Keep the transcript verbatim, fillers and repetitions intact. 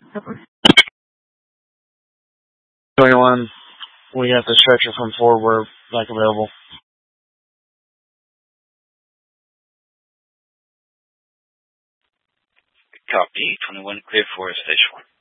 twenty-one, we got the stretcher from Fort Worth back available. Copy. twenty-one, clear for stage four.